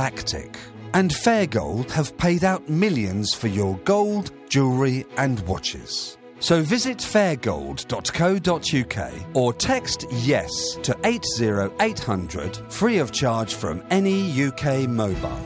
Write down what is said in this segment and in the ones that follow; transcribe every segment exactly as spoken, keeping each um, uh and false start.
galactic. And Fairgold have paid out millions for your gold, jewellery and watches. So visit fairgold dot co dot uk or text YES to eight zero eight hundred free of charge from any U K mobile.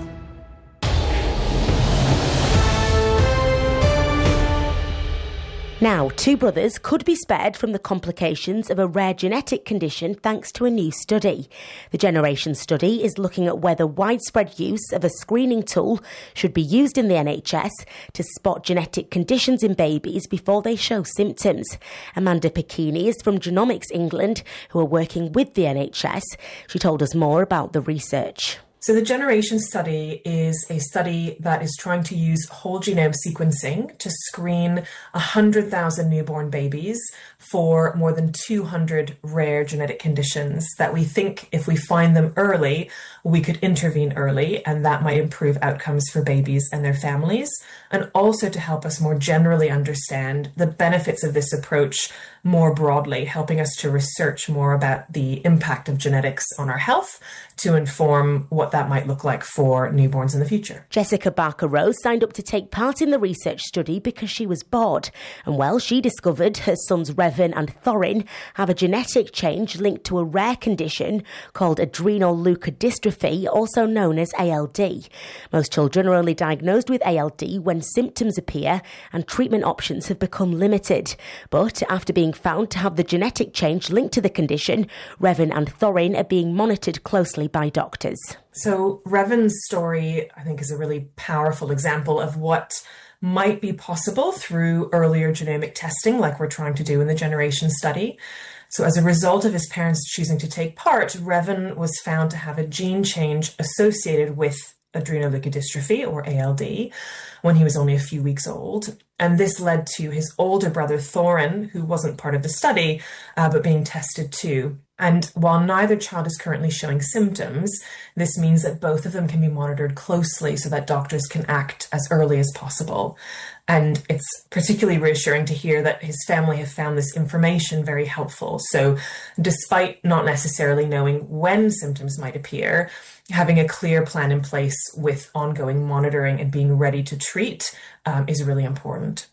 Now, two brothers could be spared from the complications of a rare genetic condition thanks to a new study. The Generation study is looking at whether widespread use of a screening tool should be used in the N H S to spot genetic conditions in babies before they show symptoms. Amanda Picchini is from Genomics England, who are working with the N H S. She told us more about the research. So the Generation study is a study that is trying to use whole genome sequencing to screen one hundred thousand newborn babies for more than two hundred rare genetic conditions that we think if we find them early, we could intervene early, and that might improve outcomes for babies and their families, and also to help us more generally understand the benefits of this approach more broadly, helping us to research more about the impact of genetics on our health to inform what that might look like for newborns in the future. Jessica Barker-Rose signed up to take part in the research study because she was bored. And well, she discovered her sons Revan and Thorin have a genetic change linked to a rare condition called adrenal leukodystrophy, also known as A L D. Most children are only diagnosed with A L D when symptoms appear and treatment options have become limited. But after being found to have the genetic change linked to the condition, Revan and Thorin are being monitored closely by doctors. So Revan's story, I think, is a really powerful example of what might be possible through earlier genomic testing, like we're trying to do in the Generation study. So as a result of his parents choosing to take part, Revan was found to have a gene change associated with adrenoleukodystrophy, or A L D, when he was only a few weeks old. And this led to his older brother Thorin, who wasn't part of the study, uh, but being tested too. And while neither child is currently showing symptoms, this means that both of them can be monitored closely so that doctors can act as early as possible. And it's particularly reassuring to hear that his family have found this information very helpful. So despite not necessarily knowing when symptoms might appear, having a clear plan in place with ongoing monitoring and being ready to treat um, is really important.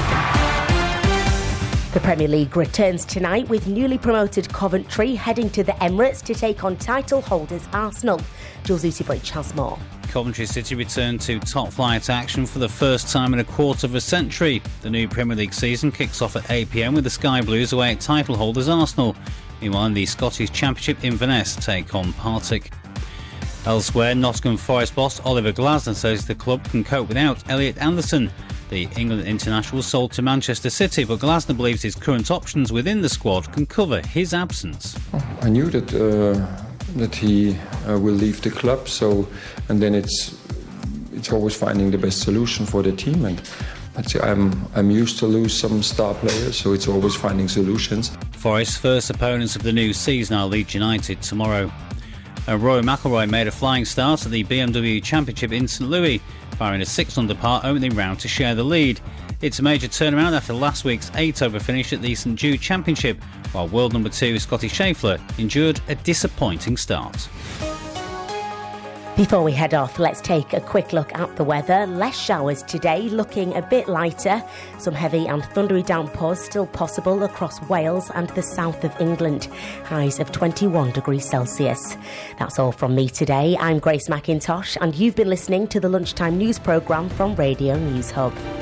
The Premier League returns tonight with newly promoted Coventry heading to the Emirates to take on title holders Arsenal. Jules Utibridge has more. Coventry City return to top flight action for the first time in a quarter of a century. The new Premier League season kicks off at eight p m with the Sky Blues away at title holders Arsenal. Meanwhile, in the Scottish Championship, Inverness take on Partick. Elsewhere, Nottingham Forest boss Oliver Glasner says the club can cope without Elliot Anderson. The England international was sold to Manchester City, but Glasner believes his current options within the squad can cover his absence. I knew that uh, that he uh, will leave the club, so and then it's it's always finding the best solution for the team. And I'm I'm used to lose some star players, so it's always finding solutions. Forest's first opponents of the new season are Leeds United tomorrow. And Rory McIlroy made a flying start at the B M W Championship in Saint Louis, firing a six under par opening round to share the lead. It's a major turnaround after last week's eight over finish at the Saint Jude Championship, while world number two Scotty Scheffler endured a disappointing start. Before we head off, let's take a quick look at the weather. Less showers today, looking a bit lighter. Some heavy and thundery downpours still possible across Wales and the south of England. Highs of twenty-one degrees Celsius. That's all from me today. I'm Grace McIntosh, and you've been listening to the Lunchtime News programme from Radio News Hub.